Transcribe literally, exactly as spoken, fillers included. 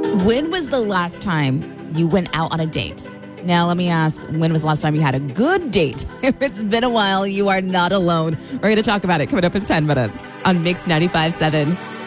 When was the last time you went out on a date? Now, let me ask, when was the last time you had a good date? If it's been a while, you are not alone. We're going to talk about it coming up in ten minutes on Mix ninety-five point seven.